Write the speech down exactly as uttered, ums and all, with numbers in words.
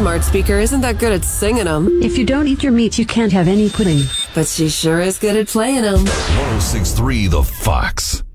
smart speaker isn't that good at singing them. If you don't eat your meat, you can't have any pudding. But she sure is good at playing them. one oh six point three The Fox.